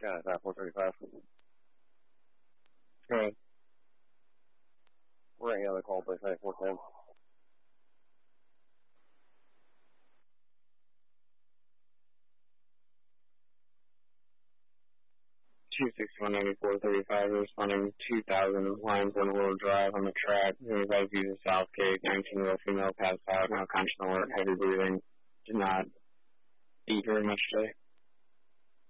Yeah, it's at 435. Go ahead. We're any other call, please. 410. 2619435, responding 2000 Lions One World Drive on the track. Advise you to Southgate, 19-year-old female passed out, now conscious alert, heavy breathing. Did not eat very much today.